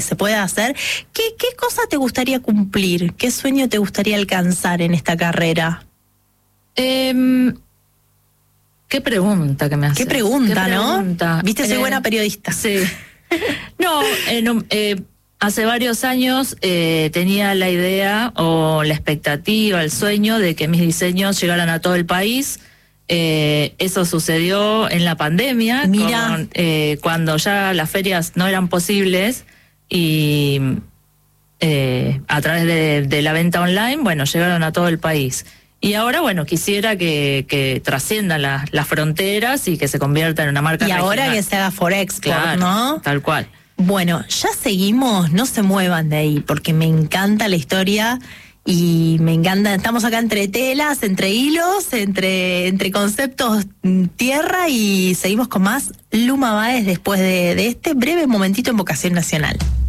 se puede hacer. ¿Qué cosa te gustaría cumplir? ¿Qué sueño te gustaría alcanzar en esta carrera? Qué pregunta que me haces. Qué pregunta, ¿no? Viste, soy buena periodista. Sí. No, hace varios años tenía la idea o la expectativa, el sueño de que mis diseños llegaran a todo el país. Eso sucedió en la pandemia, cuando ya las ferias no eran posibles y a través de la venta online, bueno, llegaron a todo el país. Y ahora, bueno, quisiera que trasciendan las fronteras y que se convierta en una marca regional. Y ahora que se haga Forexport, claro, ¿no? Tal cual. Bueno, ya seguimos, no se muevan de ahí, porque me encanta la historia y me encanta, estamos acá entre telas, entre hilos, entre conceptos tierra, y seguimos con más Luma Báez después de este breve momentito en Vocación Nacional.